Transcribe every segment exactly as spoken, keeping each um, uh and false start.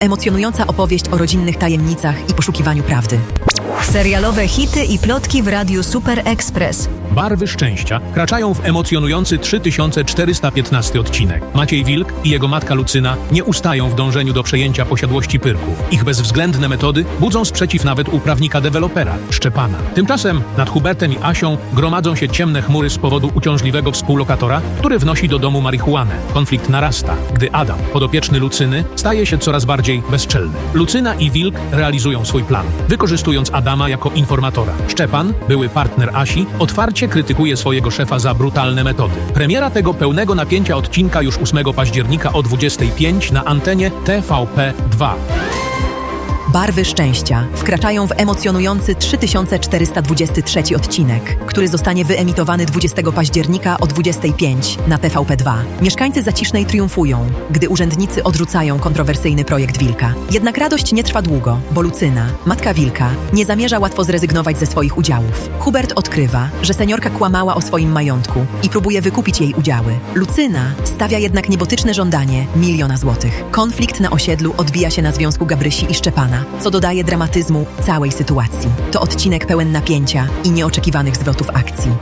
Emocjonująca opowieść o rodzinnych tajemnicach i poszukiwaniu prawdy. Serialowe hity i plotki w Radiu Super Express. Barwy szczęścia wkraczają w emocjonujący trzy tysiące czterysta piętnasty odcinek. Maciej Wilk i jego matka Lucyna nie ustają w dążeniu do przejęcia posiadłości Pyrków. Ich bezwzględne metody budzą sprzeciw nawet u prawnika dewelopera, Szczepana. Tymczasem nad Hubertem i Asią gromadzą się ciemne chmury z powodu uciążliwego współlokatora, który wnosi do domu marihuanę. Konflikt narasta, gdy Adam, podopieczny Lucyny, staje się coraz bardziej bezczelny. Lucyna i Wilk realizują swój plan, wykorzystując Adama jako informatora. Szczepan, były partner Asi, otwarcie krytykuje swojego szefa za brutalne metody. Premiera tego pełnego napięcia odcinka już ósmego października o dwudziestej piątej na antenie T V P dwa. Barwy szczęścia wkraczają w emocjonujący trzy tysiące czterysta dwudziesty trzeci odcinek, który zostanie wyemitowany dwudziestego października o dwudziestej piątej na T V P dwa. Mieszkańcy Zacisznej triumfują, gdy urzędnicy odrzucają kontrowersyjny projekt Wilka. Jednak radość nie trwa długo, bo Lucyna, matka Wilka, nie zamierza łatwo zrezygnować ze swoich udziałów. Hubert odkrywa, że seniorka kłamała o swoim majątku i próbuje wykupić jej udziały. Lucyna stawia jednak niebotyczne żądanie miliona złotych. Konflikt na osiedlu odbija się na związku Gabrysi i Szczepana, co dodaje dramatyzmu całej sytuacji. To odcinek pełen napięcia i nieoczekiwanych zwrotów akcji.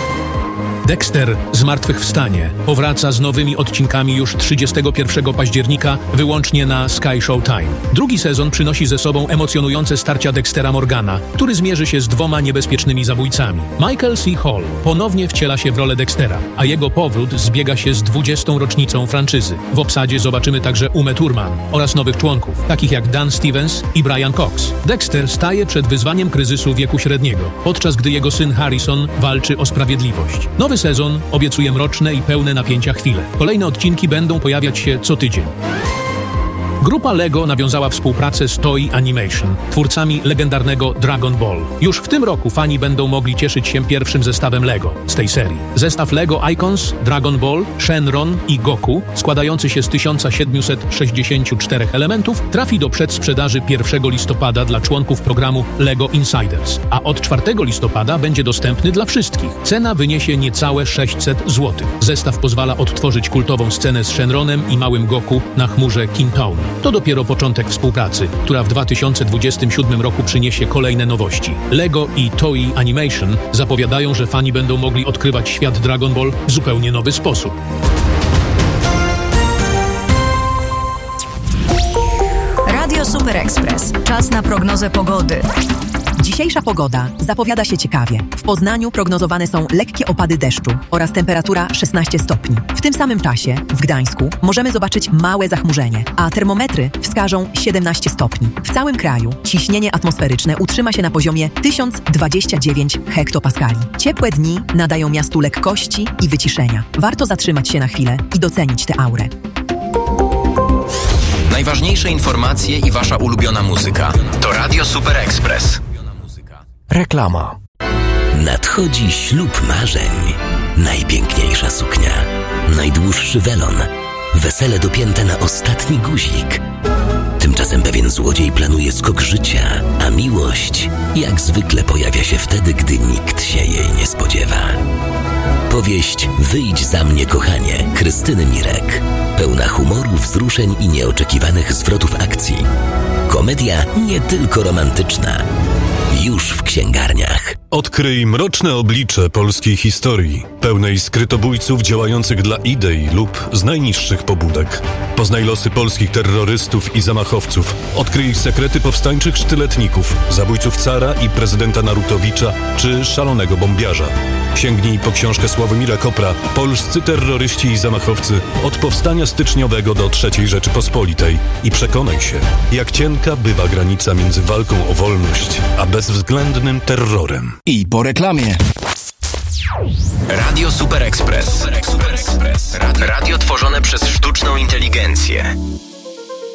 Dexter Zmartwychwstanie powraca z nowymi odcinkami już trzydziestego pierwszego października wyłącznie na Sky Showtime. Drugi sezon przynosi ze sobą emocjonujące starcia Dextera Morgana, który zmierzy się z dwoma niebezpiecznymi zabójcami. Michael C. Hall ponownie wciela się w rolę Dextera, a jego powrót zbiega się z dwudziestą rocznicą franczyzy. W obsadzie zobaczymy także Umę Thurman oraz nowych członków, takich jak Dan Stevens i Brian Cox. Dexter staje przed wyzwaniem kryzysu wieku średniego, podczas gdy jego syn Harrison walczy o sprawiedliwość. Nowy sezon obiecuje mroczne i pełne napięcia chwile. Kolejne odcinki będą pojawiać się co tydzień. Grupa LEGO nawiązała współpracę z Toei Animation, twórcami legendarnego Dragon Ball. Już w tym roku fani będą mogli cieszyć się pierwszym zestawem LEGO z tej serii. Zestaw LEGO Icons, Dragon Ball, Shenron i Goku, składający się z tysiąc siedemset sześćdziesięciu czterech elementów, trafi do przedsprzedaży pierwszego listopada dla członków programu LEGO Insiders, a od czwartego listopada będzie dostępny dla wszystkich. Cena wyniesie niecałe sześćset złotych. Zestaw pozwala odtworzyć kultową scenę z Shenronem i małym Goku na chmurze Kintown. To dopiero początek współpracy, która w dwa tysiące dwudziestym siódmym roku przyniesie kolejne nowości. LEGO i Toei Animation zapowiadają, że fani będą mogli odkrywać świat Dragon Ball w zupełnie nowy sposób. Radio Super Express. Czas na prognozę pogody. Dzisiejsza pogoda zapowiada się ciekawie. W Poznaniu prognozowane są lekkie opady deszczu oraz temperatura szesnaście stopni. W tym samym czasie w Gdańsku możemy zobaczyć małe zachmurzenie, a termometry wskażą siedemnaście stopni. W całym kraju ciśnienie atmosferyczne utrzyma się na poziomie tysiąc dwadzieścia dziewięć hektopaskali. Ciepłe dni nadają miastu lekkości i wyciszenia. Warto zatrzymać się na chwilę i docenić tę aurę. Najważniejsze informacje i wasza ulubiona muzyka to Radio Super Express. Reklama. Nadchodzi ślub marzeń. Najpiękniejsza suknia. Najdłuższy welon. Wesele dopięte na ostatni guzik. Tymczasem pewien złodziej planuje skok życia, a miłość jak zwykle pojawia się wtedy, gdy nikt się jej nie spodziewa. Powieść Wyjdź za mnie, kochanie, Krystyny Mirek. Pełna humoru, wzruszeń i nieoczekiwanych zwrotów akcji. Komedia nie tylko romantyczna. Już w księgarniach. Odkryj mroczne oblicze polskiej historii, pełnej skrytobójców działających dla idei lub z najniższych pobudek. Poznaj losy polskich terrorystów i zamachowców. Odkryj sekrety powstańczych sztyletników, zabójców cara i prezydenta Narutowicza czy szalonego bombiarza. Sięgnij po książkę Sławomira Kopra Polscy terroryści i zamachowcy od powstania styczniowego do trzeciej Rzeczypospolitej i przekonaj się, jak cienka bywa granica między walką o wolność a bezwzględnym terrorem. I po reklamie. Radio Super Express. Super Express. Radio tworzone przez sztuczną inteligencję.